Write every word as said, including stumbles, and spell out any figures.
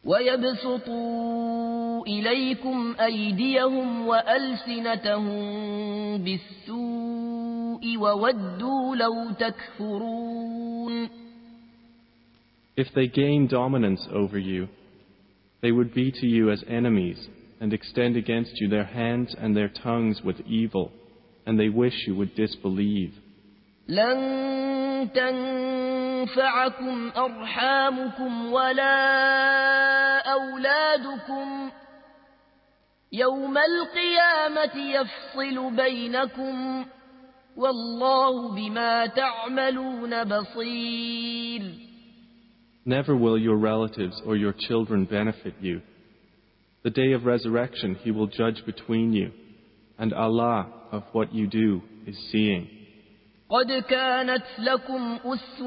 ويبسطوا إليكم أيديهم وألسنتهم بالسوء وودوا لو تكفرون. If they gain dominance over you, they would be to you as enemies and extend against you their hands and their tongues with evil, and they wish you would disbelieve. لن تنفعكم أرحامكم ولا أولادكم يوم القيامة يفصل بينكم والله بما تعملون بصير. Never will your relatives or your children benefit you. The day of resurrection He will judge between you, and Allah of what you do is seeing. قد كانت لكم أسوة